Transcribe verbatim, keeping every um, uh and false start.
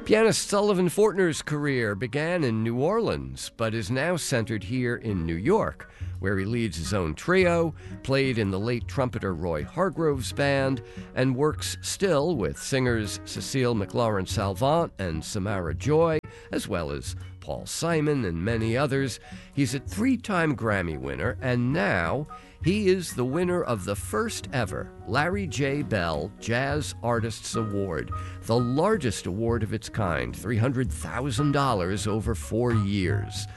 Pianist Sullivan Fortner's career began in New Orleans, but is now centered here in New York, where he leads his own trio, played in the late trumpeter Roy Hargrove's band, and works still with singers Cecile McLaurin-Salvant and Samara Joy, as well as Paul Simon and many others. He's a three-time Grammy winner, and now he is the winner of the first ever Larry J. Bell Jazz Artists Award, the largest award of its kind, three hundred thousand dollars over four years.